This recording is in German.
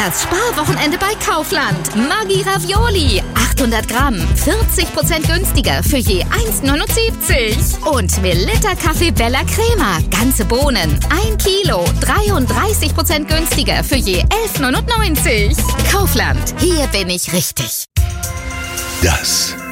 Das Sparwochenende bei Kaufland. Maggi Ravioli. 800 Gramm. 40% günstiger für je 1,79. Und Melitta Kaffee Bella Crema. Ganze Bohnen. 1 Kilo. 33% günstiger für je 11,99. Kaufland. Hier bin ich richtig. Das